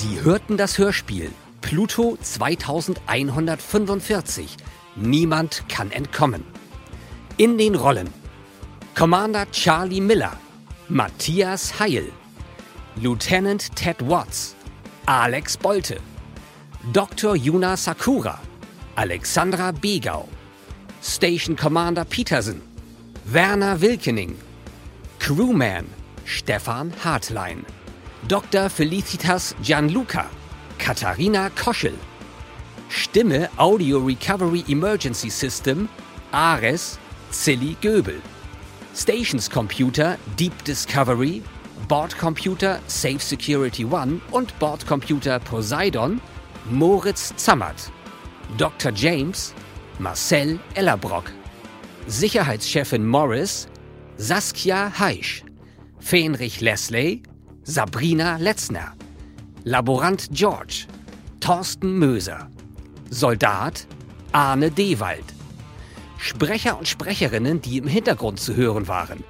Sie hörten das Hörspiel Pluto 2145. Niemand kann entkommen. In den Rollen: Commander Charlie Miller, Matthias Heil, Lieutenant Ted Watts, Alex Bolte, Dr. Yuna Sakura, Alexandra Begau, Station Commander Peterson, Werner Wilkening, Crewman Stefan Hartlein, Dr. Felicitas Gianluca, Katharina Koschel, Stimme Audio Recovery Emergency System Ares Zilli Göbel, Stations Computer Deep Discovery, Bordcomputer Safe Security One und Bordcomputer Poseidon Moritz Zammert, Dr. James Marcel Ellerbrock, Sicherheitschefin Morris Saskia Heisch, Fenrich Leslie Sabrina Letzner, Laborant George Thorsten Möser, Soldat Arne Dewald. Sprecher und Sprecherinnen, die im Hintergrund zu hören waren: